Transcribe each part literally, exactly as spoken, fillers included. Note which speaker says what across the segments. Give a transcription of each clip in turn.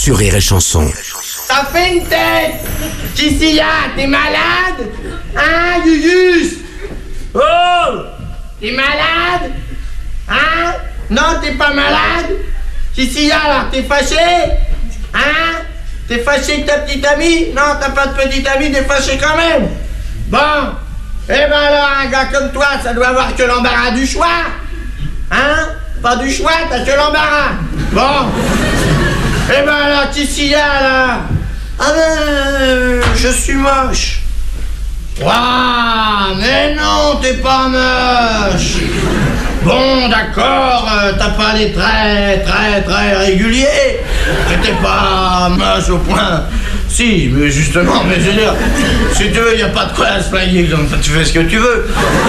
Speaker 1: sur Rire et Chanson.
Speaker 2: Ça fait une tête. Cicilia, t'es malade? Hein, Yuyus? Oh, t'es malade? Hein? Non, t'es pas malade? Cicilia, là, t'es fâché? Hein? T'es fâché avec ta petite amie? Non, t'as pas de petite amie, t'es fâché quand même. Bon, eh ben alors, un gars comme toi, ça doit avoir que l'embarras du choix. Hein? Pas du choix, t'as que l'embarras. Bon. Eh ben alors, Cicilia, là. Ah ben, je suis moche. Waouh, mais non, t'es pas moche. Bon, d'accord, euh, t'as pas les traits très très réguliers. T'es pas moche au point. Si, mais justement, mais je veux dire, si tu veux, y a pas de quoi à se flinguer, comme ça, tu fais ce que tu veux.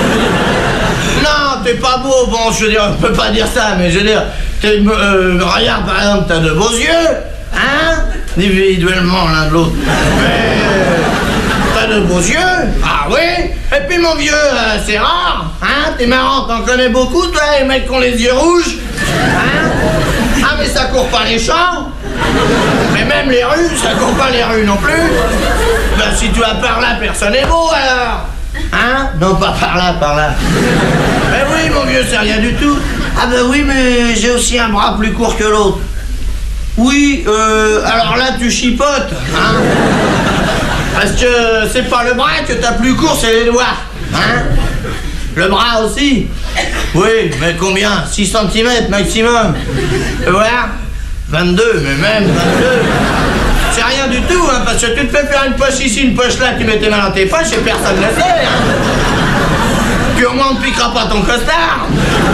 Speaker 2: Non, t'es pas beau, bon, je veux dire, on peut pas dire ça, mais je veux dire, t'es, euh, regarde, par exemple, t'as de beaux yeux, hein, individuellement l'un de l'autre. Mais, t'as de beaux yeux, ah oui, et puis mon vieux, euh, c'est rare, hein, t'es marrant, t'en connais beaucoup, toi, les mecs qui ont les yeux rouges, hein. Ah, mais ça court pas les champs. Mais même les rues, ça court pas les rues non plus. Ben si tu vas par là, personne n'est beau alors. Hein? Non, pas par là, par là. Ben oui, mon vieux, c'est rien du tout. Ah ben oui, mais j'ai aussi un bras plus court que l'autre. Oui, euh, alors là, tu chipotes, hein? Parce que c'est pas le bras que t'as plus court, c'est les doigts, hein? Le bras aussi? Oui, mais combien? six centimètres maximum. Tu vois? vingt-deux, mais même vingt-deux. C'est rien du tout, hein, parce que tu te fais faire une poche ici, une poche là, tu mets tes mains dans tes poches et personne ne le sait. Hein. Puis au moins on ne piquera pas ton costard.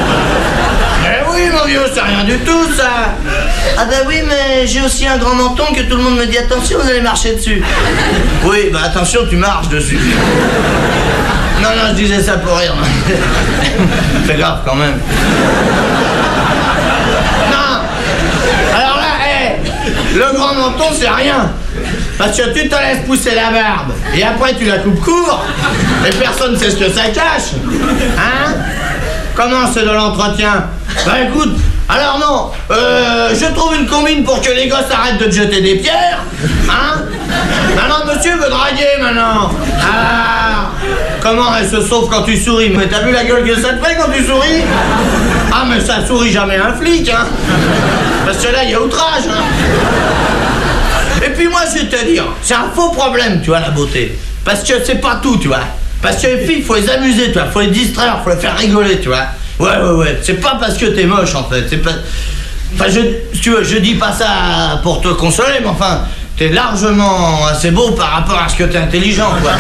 Speaker 2: Eh oui, mon vieux, c'est rien du tout, ça. Ah bah oui, mais j'ai aussi un grand menton que tout le monde me dit attention, vous allez marcher dessus. Oui, bah attention, tu marches dessus. Non, non, je disais ça pour rire. C'est grave quand même. Le grand menton, c'est rien. Parce que tu te laisses pousser la barbe. Et après, tu la coupes court. Et personne ne sait ce que ça cache. Hein? Comment c'est de l'entretien? Bah écoute, alors non. Euh, je trouve une combine pour que les gosses arrêtent de te jeter des pierres. Hein? Maintenant, monsieur veut draguer, maintenant. Ah, comment elle se sauve quand tu souris? Mais t'as vu la gueule que ça te fait quand tu souris? Ah, mais ça sourit jamais un flic, hein. Parce que là, il y a outrage, hein. Et puis moi, je vais te dire, c'est un faux problème, tu vois, la beauté. Parce que c'est pas tout, tu vois. Parce que les filles, il faut les amuser, tu vois. Faut les distraire, faut les faire rigoler, tu vois. Ouais, ouais, ouais. C'est pas parce que t'es moche, en fait. C'est pas... Enfin, je, si tu veux, je dis pas ça pour te consoler, mais enfin, t'es largement assez beau par rapport à ce que t'es intelligent, quoi.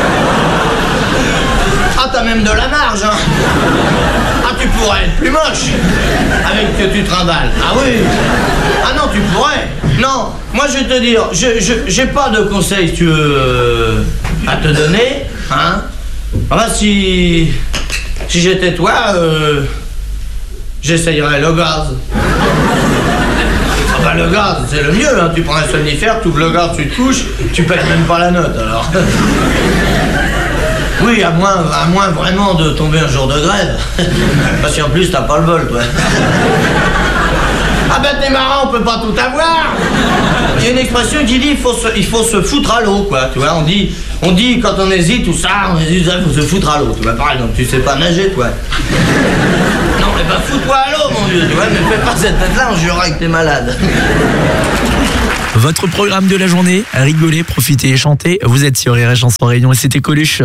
Speaker 2: Ah, t'as même de la marge, hein. Ah, tu pourrais être plus moche avec ce que tu trimbales. Ah oui. Ah non, tu pourrais. Non, moi je vais te dire, je, je, j'ai pas de conseils, si tu veux, euh, à te donner, hein. Enfin, si, si j'étais toi, euh, j'essayerais le gaz. Enfin, le gaz, c'est le mieux, hein. Tu prends un somnifère, tu ouvres le gaz, tu te couches, tu payes même pas la note, alors. Oui, à moins, à moins vraiment de tomber un jour de grève. Parce qu'en plus, t'as pas le bol, toi. Ah ben t'es marrant, on peut pas tout avoir. Il y a une expression qui dit il faut se, il faut se foutre à l'eau, quoi. Tu vois, on dit, on dit quand on hésite tout ça, on hésite, il faut se foutre à l'eau. Tu vois, par exemple, tu sais pas nager, toi. Non, mais bah fous-toi à l'eau, mon vieux. Tu vois, mais fais pas cette tête-là, on jurera que t'es malade.
Speaker 3: Votre programme de la journée, rigoler, profiter et chanter. Vous êtes sur Rire et Chanson Réunion et c'était Coluche.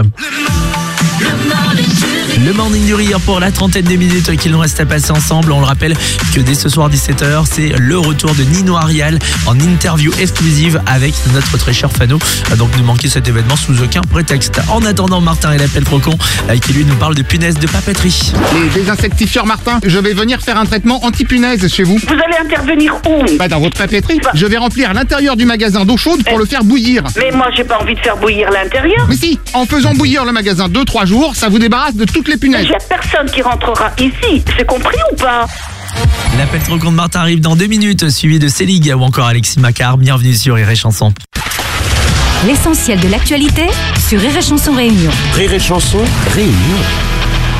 Speaker 3: Le morning du rire pour la trentaine de minutes qu'il nous reste à passer ensemble. On le rappelle que dès ce soir dix-sept heures, c'est le retour de Nino Arial en interview exclusive avec notre très cher Fano. Donc ne manquez cet événement sous aucun prétexte. En attendant, Martin et l'appel trop con qui lui nous parle de punaises de papeterie.
Speaker 4: Les désinsectifères Martin, je vais venir faire un traitement anti-punaise chez vous.
Speaker 5: Vous allez intervenir où?
Speaker 4: Bah dans votre papeterie. Je vais remplir l'intérieur du magasin d'eau chaude pour
Speaker 5: eh.
Speaker 4: le faire bouillir.
Speaker 5: Mais moi j'ai pas envie de faire bouillir l'intérieur.
Speaker 4: Mais si, en faisant bouillir le magasin deux trois jours, ça vous débarrasse de toutes les punaises.
Speaker 5: Il y a personne qui rentrera ici, c'est compris ou pas?
Speaker 3: L'appel trop con de Martin arrive dans deux minutes, suivi de Célig ou encore Alexis Macquart. Bienvenue sur Rire et Chanson.
Speaker 6: L'essentiel de l'actualité sur Rire et Chanson Réunion.
Speaker 1: Rire et Chanson Réunion.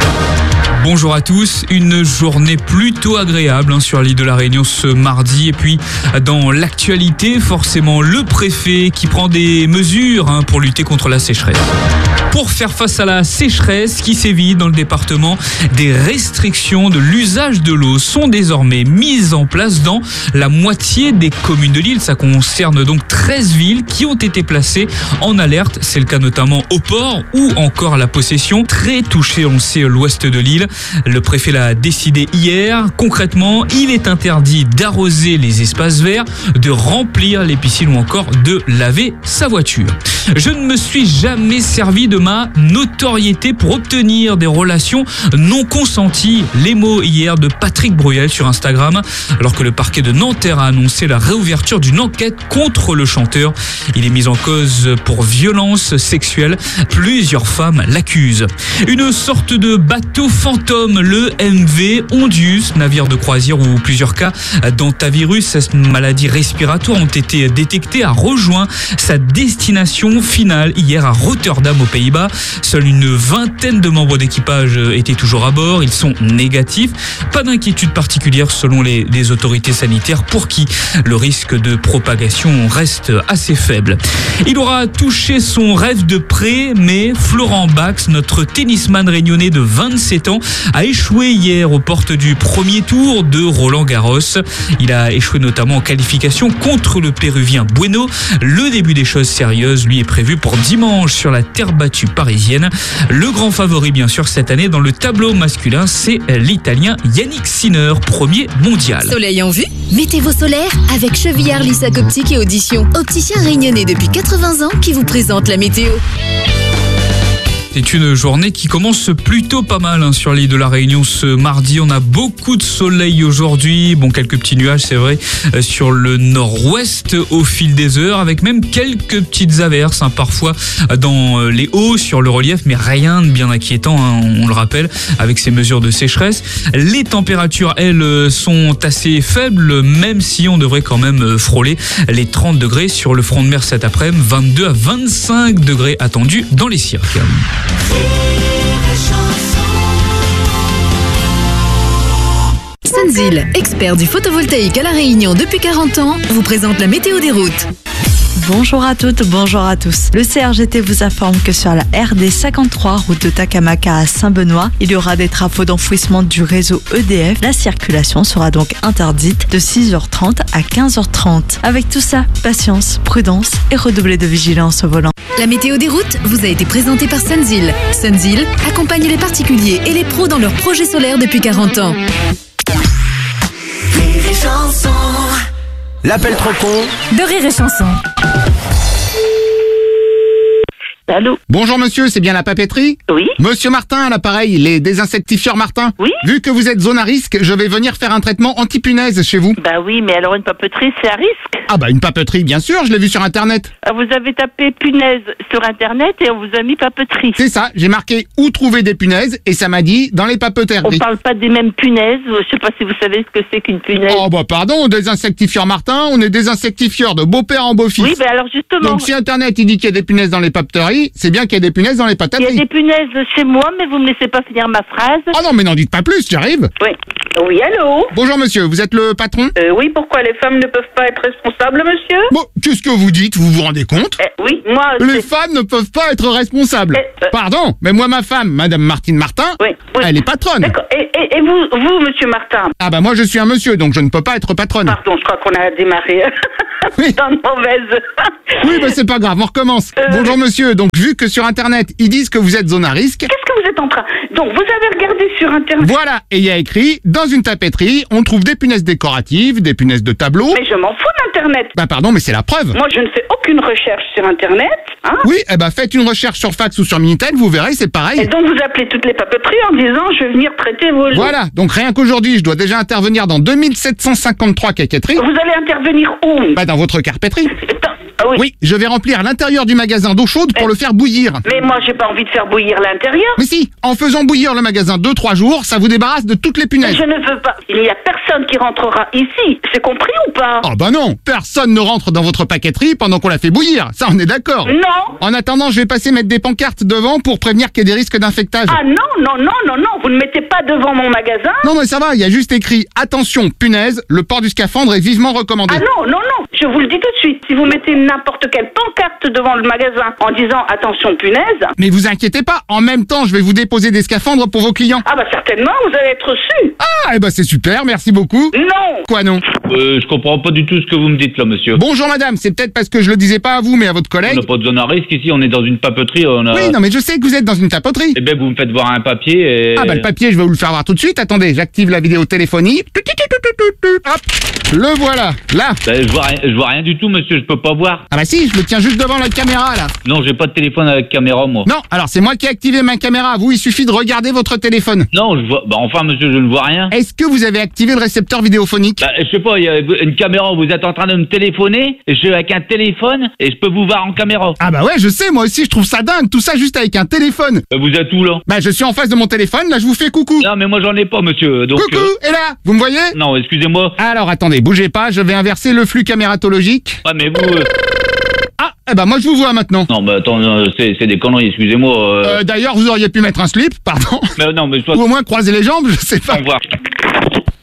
Speaker 1: Bonjour à tous, une journée plutôt agréable hein, sur l'île de la Réunion ce mardi. Et puis dans l'actualité, forcément le préfet qui prend des mesures hein, pour lutter contre la sécheresse. Pour faire face à la sécheresse qui sévit dans le département, des restrictions de l'usage de l'eau sont désormais mises en place dans la moitié des communes de l'île. Ça concerne donc treize villes qui ont été placées en alerte. C'est le cas notamment au port ou encore à la Possession, très touché, on le sait, l'ouest de l'île. Le préfet l'a décidé hier. Concrètement, il est interdit d'arroser les espaces verts, de remplir les piscines ou encore de laver sa voiture. Je ne me suis jamais servi de ma notoriété pour obtenir des relations non consenties. Les mots hier de Patrick Bruel sur Instagram, alors que le parquet de Nanterre a annoncé la réouverture d'une enquête contre le chanteur. Il est mis en cause pour violence sexuelle. Plusieurs femmes l'accusent. Une sorte de bateau fantôme, le M V Ondius, navire de croisière où plusieurs cas d'hantavirus, cette maladie respiratoire, ont été détectés, a rejoint sa destination finale hier à Rotterdam aux Pays-Bas. Seule une vingtaine de membres d'équipage étaient toujours à bord. Ils sont négatifs. Pas d'inquiétude particulière selon les, les autorités sanitaires pour qui le risque de propagation reste assez faible. Il aura touché son rêve de près, mais Florent Bax, notre tennisman réunionnais de vingt-sept ans, a échoué hier aux portes du premier tour de Roland-Garros. Il a échoué notamment en qualification contre le Péruvien Bueno. Le début des choses sérieuses lui est prévu pour dimanche sur la terre battue parisienne. Le grand favori bien sûr cette année dans le tableau masculin, c'est l'Italien Yannick Sinner, premier mondial.
Speaker 6: Soleil en vue? Météo solaire avec Chevillard Lissac Optique et Audition. Opticien réunionnais depuis quatre-vingts ans qui vous présente la météo.
Speaker 1: C'est une journée qui commence plutôt pas mal hein, sur l'île de la Réunion ce mardi. On a beaucoup de soleil aujourd'hui. Bon, quelques petits nuages, c'est vrai, euh, sur le nord-ouest au fil des heures, avec même quelques petites averses, hein, parfois dans euh, les hauts, sur le relief, mais rien de bien inquiétant, hein, on le rappelle, avec ces mesures de sécheresse. Les températures, elles, sont assez faibles, même si on devrait quand même frôler les trente degrés sur le front de mer cet après-midi, vingt-deux à vingt-cinq degrés attendus dans les cirques.
Speaker 6: Sunzil, expert du photovoltaïque à La Réunion depuis quarante ans, vous présente la météo des routes.
Speaker 7: Bonjour à toutes, bonjour à tous. Le C R G T vous informe que sur la R D cinquante-trois, route de Takamaka à Saint-Benoît, il y aura des travaux d'enfouissement du réseau E D F. La circulation sera donc interdite de six heures trente à quinze heures trente. Avec tout ça, patience, prudence et redoubler de vigilance au volant.
Speaker 6: La météo des routes vous a été présentée par Sunzil. Sunzil accompagne les particuliers et les pros dans leurs projets solaires depuis quarante ans.
Speaker 2: L'appel trop con
Speaker 6: De Rire et Chanson.
Speaker 5: Allô?
Speaker 4: Bonjour monsieur, c'est bien la papeterie?
Speaker 5: Oui?
Speaker 4: Monsieur Martin à l'appareil, les désinsectifieurs Martin.
Speaker 5: Oui?
Speaker 4: Vu que vous êtes zone à risque, je vais venir faire un traitement anti-punaise chez vous.
Speaker 5: Bah oui, mais alors une papeterie, c'est à risque.
Speaker 4: Ah bah une papeterie, bien sûr, je l'ai vu sur internet.
Speaker 5: Ah, vous avez tapé punaise sur internet et on vous a mis papeterie.
Speaker 4: C'est ça, j'ai marqué où trouver des punaises et ça m'a dit dans les
Speaker 5: On
Speaker 4: papeteries.
Speaker 5: parle pas des mêmes punaises. Je sais pas si vous savez ce que c'est qu'une punaise.
Speaker 4: Oh bah pardon, désinsectifieurs Martin, on est désinsectifieurs de beau-père en beau-fils.
Speaker 5: Oui, mais alors justement,
Speaker 4: Donc si internet il dit qu'il y a des punaises dans les papeteries, c'est bien qu'il y a des punaises dans les
Speaker 5: il y a
Speaker 4: patateries.
Speaker 5: des punaises chez moi, mais vous me laissez pas finir ma phrase.
Speaker 4: Oh non mais n'en dites pas plus, j'arrive.
Speaker 5: Oui. Oui, allô?
Speaker 4: Bonjour monsieur, vous êtes le patron?
Speaker 5: Euh, oui, pourquoi les femmes ne peuvent pas être responsables, monsieur?
Speaker 4: Bon, qu'est-ce que vous dites, vous vous rendez compte?
Speaker 5: Eh, oui, moi...
Speaker 4: Les
Speaker 5: c'est-
Speaker 4: femmes ne peuvent pas être responsables.
Speaker 5: Eh, euh-
Speaker 4: Pardon, mais moi ma femme, Madame Martine Martin,
Speaker 5: Oui, oui.
Speaker 4: elle est patronne.
Speaker 5: D'accord. Et, et, et vous, vous, monsieur Martin?
Speaker 4: Ah bah moi je suis un monsieur, donc je ne peux pas être patronne.
Speaker 5: Pardon, je crois qu'on a démarré
Speaker 4: Oui.
Speaker 5: dans de mauvaise...
Speaker 4: Oui, bah c'est pas grave, on recommence.
Speaker 5: Euh,
Speaker 4: Bonjour monsieur, donc vu que sur internet ils disent que vous êtes zone à risque,
Speaker 5: Qu'est-ce que vous êtes en train... Donc, vous avez regardé sur Internet...
Speaker 4: voilà, et il y a écrit, dans une tapeterie, on trouve des punaises décoratives, des punaises de tableau.
Speaker 5: Mais je m'en fous d'Internet.
Speaker 4: Bah pardon, mais c'est la preuve.
Speaker 5: Moi, je ne fais aucune recherche sur Internet. Hein.
Speaker 4: Oui, eh bah faites une recherche sur fax ou sur Minitel, vous verrez, c'est
Speaker 5: Et
Speaker 4: pareil.
Speaker 5: donc, vous appelez toutes les papeteries en disant, je vais venir traiter vos...
Speaker 4: Voilà, donc rien qu'aujourd'hui, je dois déjà intervenir dans deux mille sept cent cinquante-trois caquetteries,
Speaker 5: Vous allez intervenir où?
Speaker 4: bah dans votre carpetterie.
Speaker 5: Dans- Ah oui.
Speaker 4: Oui, je vais remplir l'intérieur du magasin d'eau chaude pour
Speaker 5: Mais-
Speaker 4: le faire bouillir.
Speaker 5: Mais moi, j'ai pas envie de faire bouillir l'intérieur.
Speaker 4: Mais si, en faisant bouillir le magasin deux trois jours, ça vous débarrasse de toutes les punaises.
Speaker 5: Je ne veux pas. Il n'y a personne qui rentrera ici. C'est compris ou pas?
Speaker 4: Oh bah non, personne ne rentre dans votre paqueterie pendant qu'on la fait bouillir, ça on est d'accord.
Speaker 5: Non.
Speaker 4: En attendant, je vais passer mettre des pancartes devant pour prévenir qu'il y a des risques d'infectage.
Speaker 5: Ah non, non, non, non, non. Vous ne mettez pas devant mon magasin.
Speaker 4: Non mais ça va, il y a juste écrit « Attention, punaise, le port du scaphandre est vivement recommandé
Speaker 5: Ah non, non, non. Je vous le dis tout de suite. Si vous mettez n'importe quelle pancarte devant le magasin en disant attention punaise, ».
Speaker 4: Mais vous inquiétez pas, en même temps, je vais vous déposer des scaphandres pour vos clients.
Speaker 5: ah bah certainement, vous allez être reçu.
Speaker 4: Ah, eh ben c'est super, merci beaucoup.
Speaker 5: Non.
Speaker 4: Quoi non?
Speaker 8: Euh, je comprends pas du tout ce que vous me dites là, monsieur.
Speaker 4: Bonjour madame, c'est peut-être parce que je le disais pas à vous, mais à votre
Speaker 8: On
Speaker 4: collègue.
Speaker 8: n'a pas de zone à risque ici, on est dans une papeterie, on a...
Speaker 4: Oui, non mais je sais que vous êtes dans une tapoterie.
Speaker 8: Eh ben, vous me faites voir un papier et...
Speaker 4: Ah bah le papier, je vais vous le faire voir tout de suite. Attendez, j'active la vidéo téléphonie. Hop, le voilà, là.
Speaker 8: Ben, je vois rien, je vois rien du tout, monsieur, je peux pas voir.
Speaker 4: Ah bah si, je le tiens juste devant la caméra là.
Speaker 8: Non, j'ai pas de téléphone avec caméra, moi.
Speaker 4: Non, alors c'est moi qui ai activé ma caméra. Vous, il suffit de regarder votre téléphone.
Speaker 8: Non, je vois... Bah, enfin, monsieur, je ne vois rien.
Speaker 4: Est-ce que vous avez activé le récepteur vidéophonique?
Speaker 8: Bah, je sais pas, il y a une caméra, vous êtes en train de me téléphoner, et je suis avec un téléphone, et je peux vous voir en caméra.
Speaker 4: Ah bah ouais, je sais, moi aussi, je trouve ça dingue. Tout ça juste avec un téléphone.
Speaker 8: Bah, vous êtes où, là?
Speaker 4: Bah je suis en face de mon téléphone, là je vous fais coucou.
Speaker 8: Non, mais moi, j'en ai pas, monsieur, donc...
Speaker 4: Coucou,
Speaker 8: euh,
Speaker 4: et là, vous me voyez?
Speaker 8: Non, excusez-moi.
Speaker 4: Alors attendez, bougez pas, je vais inverser le flux camératologique.
Speaker 8: Ouais, mais vous... euh,
Speaker 4: Ah, eh ben moi je vous vois maintenant.
Speaker 8: Non, mais attends, euh, c'est c'est des conneries, excusez-moi. euh.
Speaker 4: Euh, D'ailleurs, vous auriez pu mettre un slip, pardon.
Speaker 8: Mais non, mais je
Speaker 4: Ou au moins croiser les jambes, je sais pas.
Speaker 8: Au revoir.